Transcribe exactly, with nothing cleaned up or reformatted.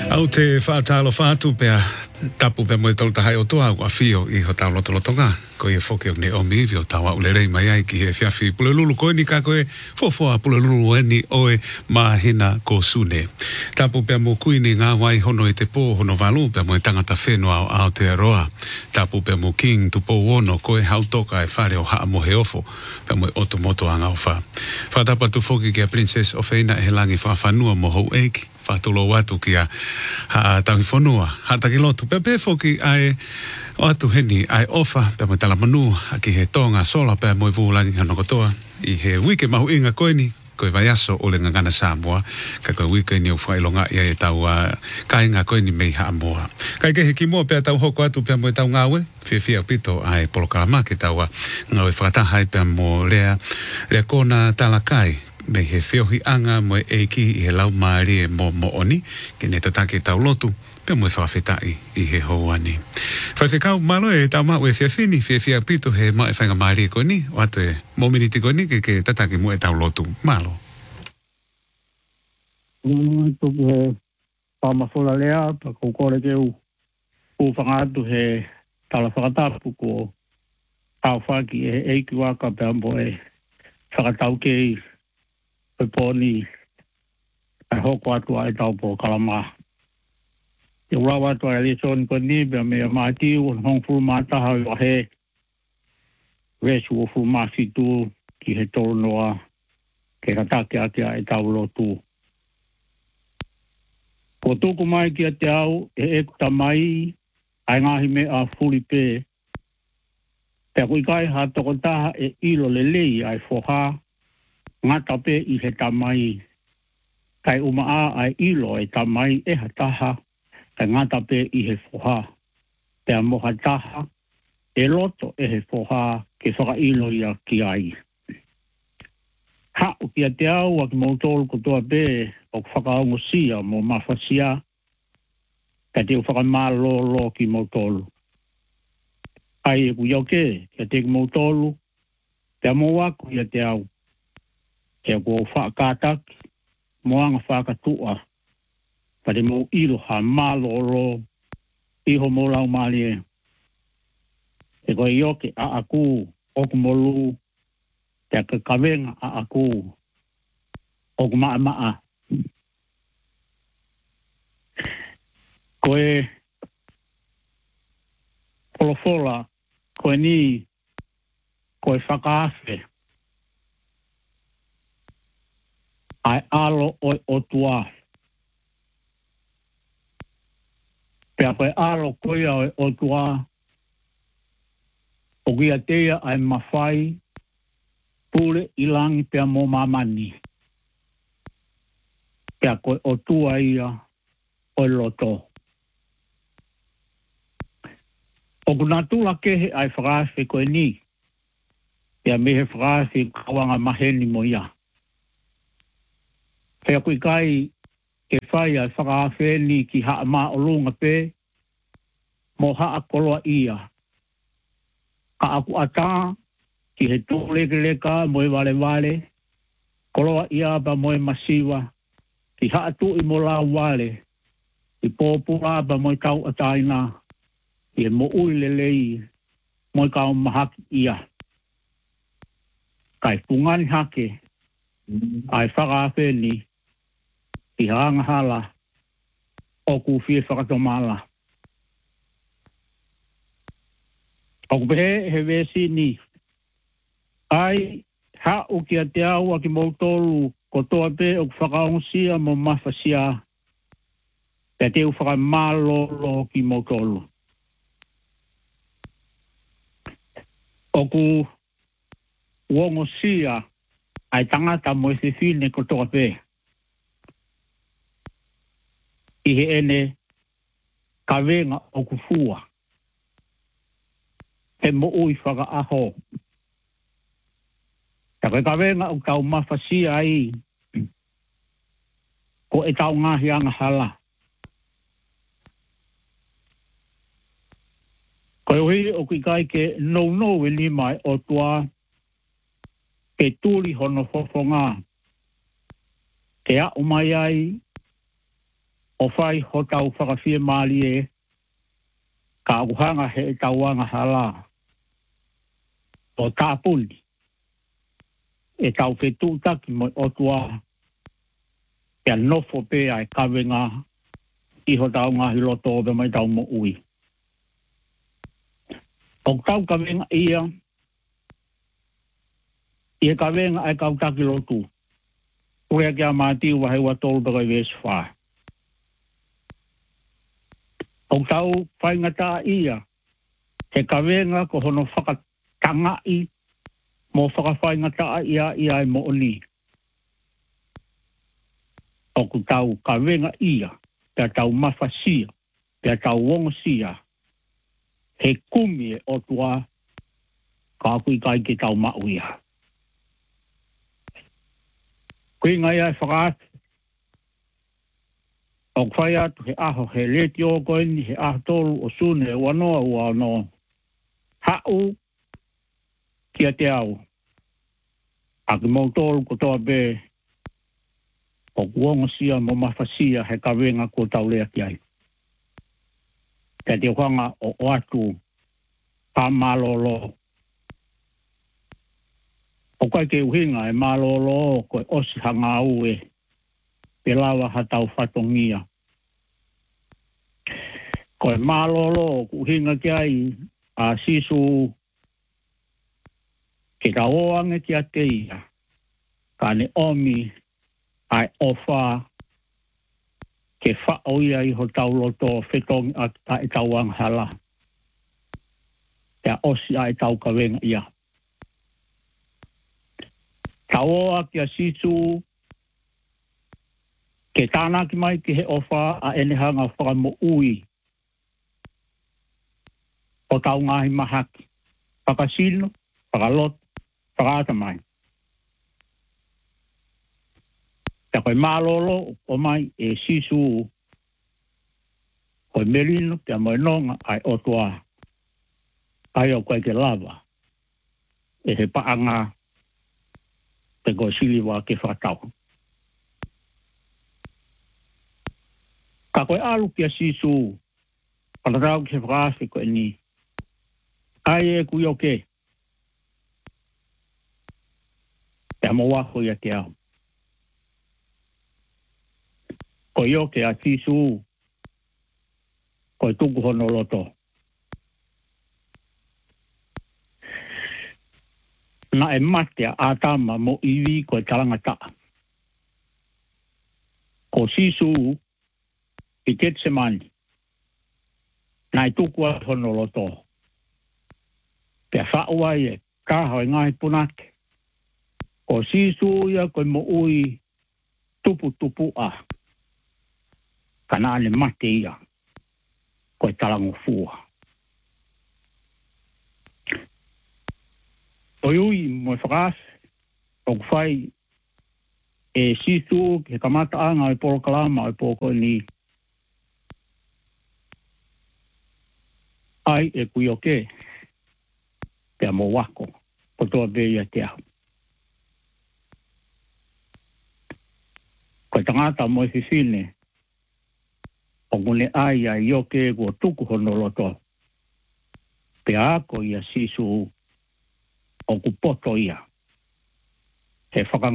Au te whaatalo whaatu pia tapu pia moe tolu tahai o toa ua fio I ho tau loto lotonga. Ko ia whoke o ne o mivi o tawa ulerei mai ai ki he whiawhi pule lulu koe ni ka koe fofoa pule lulu eni oe mahina ko sune. Tapu pia mo kuini ngā wai hono I te pō hono walu pia moe tangata whenua o Aotearoa. Tapu pia mo king tu pō wono koe hautoka e whare o haa mo he ofo pia moe otomoto anga o wha. Whatapa tu whoki kia Princess of Eina e he langi whawhanua mo hou eiki. Whātulo watu ki a ha tahi whanua. Ha taki lotu. Pea pē whoki ai o atu heni ai ofa. Pea mo tala manu. A ki he tonga sola pea mo I vuulangi hano kotoa. I he wike mahu inga koeni. Koe vai aso o le ngangana Samoa. Ka koe wike ni o whailonga ia e tau uh, kainga koeni mei haa moa. Kai ke he ki mua pea tau hoko atu pea mo e tau ngawe. Fia fia pito ai polokalama ki tau ngawe whakatahai pea mo lea lea kona talakai. Me he whiohi anga mo e eiki I he lau maari e mo mo oni, ki ne tatake tau lotu, pe mo e whawhetai I he houani. Whawhekau malo e tau mau e whiawhini, whiawhia pito he ma e whainga maari e koni, o atu e mominiti koni ke ke tatake mo e tau lotu. Malo. Mm, tuku he whamawhora lea, pa kukore ke u, u whangatu he tala whakatapu ko tau whaki e eiki waka pe ambo e whakatau ke I pe poni ai hoko atu ai tau po kalama. Te urawa atu ai leson ko ni bea mea maati o hong furu mātaha o he resu o furu māsitu ki he toro noa ke katake ate ai tau lotu. Ko tōku mai ki ate au e e kuta mai ai ngahi me a furi pē. Te kui kai ha toko taha e ilo le lei ai foha ngata pe I he tamai. Kai umaa ai ilo e tamai e hataha. Kai ngata pe I he foha. Te amoha taha. E loto e he foha ke whaka ilo ia ki ai. Ha o kia te au a ki mautolu kotoa pe o whakaongo sia mo mawhasia. Kai te o whakamalo lo ki mautolu. Ai e kuiau ke, kia te ki mautolu. Te amoa ku ia te au. Ke ko whakatak, moanga whakatua. Pare mo ilo ha maloro, iho mo lau mali e. E koe ioke a aku, oku molu, te ka kawenga a aku, oku maa maa. Koe, kolofola, koe ni, koe whakaafe. Ai alo o o tua. Pea koe alo koe o o tua. O kia teia ai mawhai. Pule ilangi pea mo mamani. Pea koe o tua ia o loto. O kuna tula kehe ai whakaafe koe ni. Pea mehe whakaafe kawanga maheni mo ia. Pea kui kai ke whai ai whakaafe ni ki haa maa o lunga pe, mo haa koloa ia. Ka aku ata, ki he tūleke leka mo e wale wale, koloa ia ba mo e masiwa, ki haa tu I mo la wale, ki pōpura ba mo e tau ataina, ki he mo ui lelei, mo e kau mahaki ia. Kai pungani hake, ai whakaafe ni, I hanga hala o ku fie whakatomala. O ku pehe he wesi ni. Ai ha o ki a te au a ki mautolu ko toa pe o ku whakaonsia mo mawhasia. Pe te u whakamalo ki mautolu. O ku uongo sia ai tangata mo e whiwhine ko toa pe. I he ene kawenga o kufua. He mo ui whaka aho. Ta koe kawenga o tau mawhasia ai. Ko e tau ngahi anga hala. Koe hui o ki kai ke no no e ni mai o tua. Ke tūri hono fofonga. Te a o mai ai. O whai ho tau whakawhia maali e. Ka uhanga he e tauanga hala. O tāpuni. E tau whetū taki mo otua. Kia nofo pe ai kawenga. Iho tau ngahi loto o mai tau mo ui. O tau kawenga ia. Ia kawenga ai kau taki lotu. Urea kia māti ua hei watolu paka i vesi whā. O tau whaingata ia. He kawenga ko hono whakatangai. Mo whakawhaingata ia ia i mo oni. O ku tau kawenga ia. Pea tau mawhasia. Pea tau wongosia. He kumi e otua. Ka kui kai ki tau mauia. Kui ngai ai whakaati. O kwhai atu he aho he leti o koini he aho tolu o sune e wanoa ua no. Hau kia te au. Aki mau tolu ko toa be. O kuongosia mo mawhasia he kawenga ko tau lea ki ai. Kia te whanga o oatu. Pa malolo. O kai ke uhinga e malolo koe osi hanga au e. Pe lawa hatau whatongia. Koe malolo ku uhinga ki ai a sisu ke ka oange ki a teia. Ka ne omi ai ofa ke whaoia i ho tau loto whetongi a ta e tau anghala. Kia osi a e tau kawenga ia. Taoa kia sisu ke tāna ki mai ki he ofa a ene hanga whakamo ui. O tau ngahi mahaki. Whakasino, whakalot, whakata mai. Kia koe malolo o mai e sisu koe merino kia moe nonga ai otua. Ai o koe ke lava. E he paanga te koe siliwa ke whakatau. Ka koe alu kia sisu whakatau ki he whakawhi koe ni. Ai e kui oke. Kia mo wako ia te au. Koe oke a sisu koe tuku hono loto. Na e matea a tama mo iwi koe talangata. Ko sisu i Getsemani. Na e tuku a hono loto. Pea whaua i e kaha i ngai punake. Ko sisu ia koe mo ui tupu tupu a. Kana ane mate ia. Koe talango fua. O iui mo whakas. O kwhai e sisu ke kamata anga i polo kalama i polo ni. Ai e kui oke. Pea mo wako. Po toa beia te au. Koe tangata mo i whiwhine. O ngune ai ai ioke kua tuku hono loto. Pea ako ia sisu o ku poto ia. He whakang